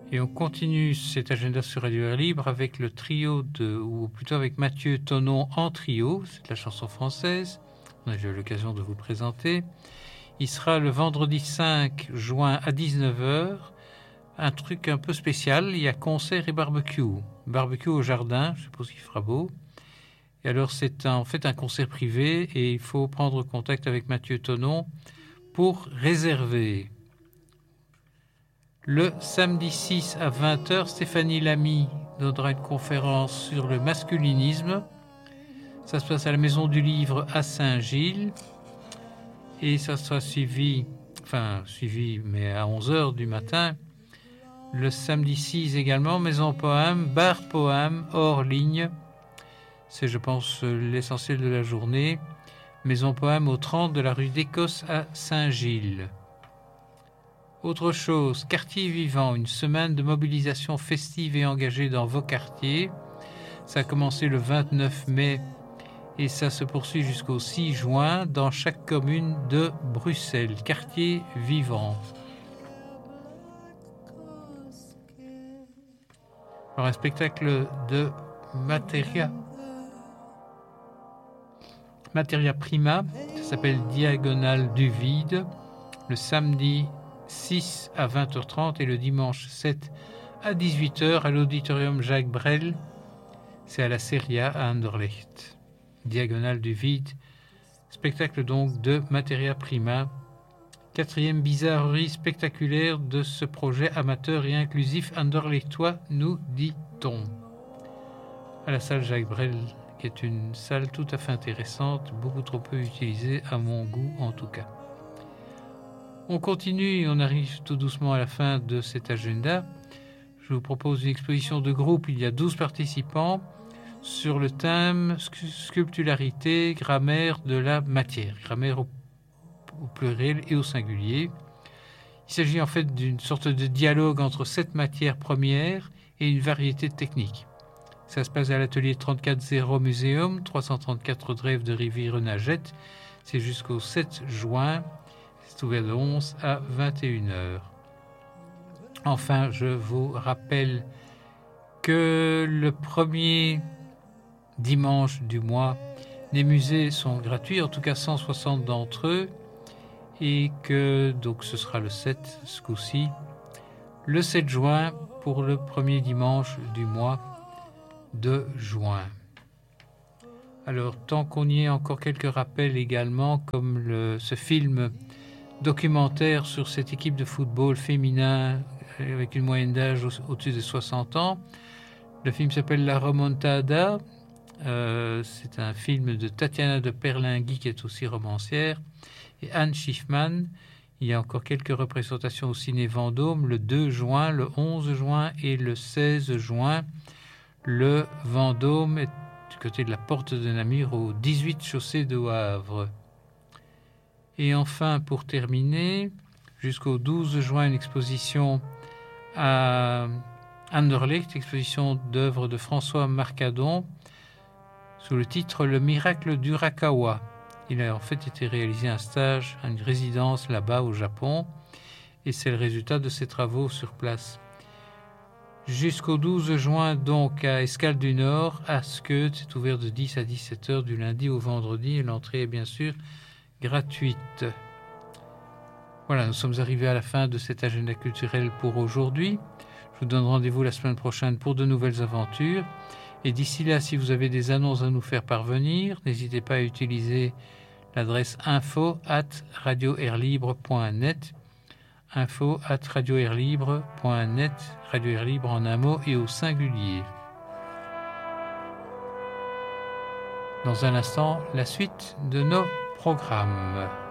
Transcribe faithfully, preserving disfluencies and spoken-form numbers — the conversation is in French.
Et on continue cet agenda sur Radio Air Libre avec le trio de, ou plutôt avec Mathieu Tonon en trio, c'est de la chanson française, on a déjà eu l'occasion de vous le présenter. Il sera le vendredi cinq juin à dix-neuf heures, un truc un peu spécial, il y a concert et barbecue. Barbecue au jardin, je suppose qu'il fera beau. Et alors c'est un, en fait un concert privé et il faut prendre contact avec Mathieu Tonon pour réserver. Le samedi six à vingt heures, Stéphanie Lamy donnera une conférence sur le masculinisme. Ça se passe à la Maison du Livre à Saint-Gilles. Et ça sera suivi, enfin suivi, mais à onze heures du matin. Le samedi six également, Maison Poème, bar Poème, hors ligne. C'est, je pense, l'essentiel de la journée. Maison Poème au trente de la rue d'Écosse à Saint-Gilles. Autre chose, quartier vivant, une semaine de mobilisation festive et engagée dans vos quartiers. Ça a commencé le vingt-neuf mai et ça se poursuit jusqu'au six juin dans chaque commune de Bruxelles. Quartier vivant. Alors un spectacle de Materia, Materia Prima, ça s'appelle Diagonale du vide, le samedi six à vingt heures trente et le dimanche sept à dix-huit heures à l'auditorium Jacques Brel. C'est à la Seria à Anderlecht. Diagonale du vide, spectacle donc de Materia Prima. Quatrième bizarrerie spectaculaire de ce projet amateur et inclusif anderlechtois, nous dit-on. À la salle Jacques Brel, qui est une salle tout à fait intéressante, beaucoup trop peu utilisée à mon goût en tout cas. On continue et on arrive tout doucement à la fin de cet agenda. Je vous propose une exposition de groupe. Il y a douze participants sur le thème sculptularité, grammaire de la matière. Grammaire au, au pluriel et au singulier. Il s'agit en fait d'une sorte de dialogue entre cette matière première et une variété de techniques. Ça se passe à l'atelier trente-quatre zéro Muséum, trois cent trente-quatre Drève de Rivière-Nagette. C'est jusqu'au sept juin. C'est ouvert de onze à vingt et une heures. Enfin, je vous rappelle que le premier dimanche du mois, les musées sont gratuits, en tout cas cent soixante d'entre eux, et que donc ce sera le sept ce coup-ci, le sept juin pour le premier dimanche du mois de juin. Alors, tant qu'on y est, encore quelques rappels également, comme le, ce film documentaire sur cette équipe de football féminin avec une moyenne d'âge au- au-dessus de soixante ans. Le film s'appelle La Remontada. Euh, c'est un film de Tatiana de Perlingui, qui est aussi romancière, et Anne Schiffman. Il y a encore quelques représentations au Ciné Vendôme le deux juin, le onze juin et le seize juin. Le Vendôme est du côté de la Porte de Namur, au dix-huit chaussée de Wavre. Et enfin, pour terminer, jusqu'au douze juin, une exposition à Anderlecht, exposition d'œuvres de François Marcadon, sous le titre « Le miracle d'Urakawa ». Il a en fait été réalisé un stage, une résidence là-bas au Japon, et c'est le résultat de ses travaux sur place. Jusqu'au douze juin, donc, à Escale du Nord, à Skeude, c'est ouvert de dix à dix-sept heures du lundi au vendredi, et l'entrée est bien sûr gratuite. Voilà, nous sommes arrivés à la fin de cet agenda culturel pour aujourd'hui. Je vous donne rendez-vous la semaine prochaine pour de nouvelles aventures. Et d'ici là, si vous avez des annonces à nous faire parvenir, n'hésitez pas à utiliser l'adresse info arobase radio air libre point net. info arobase radio air libre point net. Radio Air Libre en un mot et au singulier. Dans un instant, la suite de nos programmes.